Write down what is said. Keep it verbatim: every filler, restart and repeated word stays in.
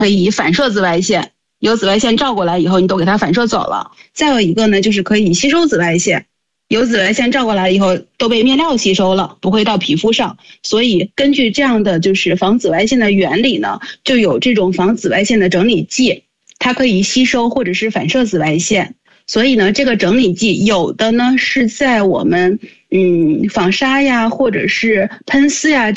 可以反射紫外线，有紫外线照过来以后你都给它反射走了。再有一个呢，就是可以吸收紫外线，有紫外线照过来以后都被面料吸收了，不会到皮肤上。所以根据这样的就是防紫外线的原理呢，就有这种防紫外线的整理剂，它可以吸收或者是反射紫外线。所以呢，这个整理剂有的呢是在我们嗯防沙呀或者是喷丝呀